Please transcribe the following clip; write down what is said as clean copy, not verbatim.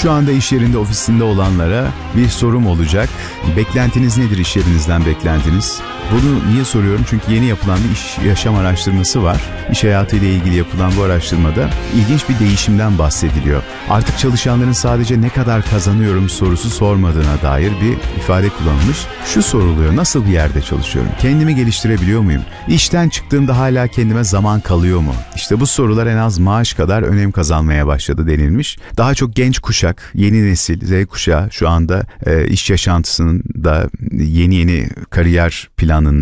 Şu anda iş yerinde, ofisinde olanlara bir sorum olacak. Beklentiniz nedir, iş yerinizden beklentiniz? Bunu niye soruyorum? Çünkü yeni yapılan bir iş yaşam araştırması var. İş hayatıyla ilgili yapılan bu araştırmada ilginç bir değişimden bahsediliyor. Artık çalışanların sadece ne kadar kazanıyorum sorusu sormadığına dair bir ifade kullanılmış. Şu soruluyor: nasıl bir yerde çalışıyorum? Kendimi geliştirebiliyor muyum? İşten çıktığımda hala kendime zaman kalıyor mu? İşte bu sorular en az maaş kadar önem kazanmaya başladı denilmiş. Daha çok genç kuşak, yeni nesil, Z kuşağı şu anda iş yaşantısında yeni kariyer planları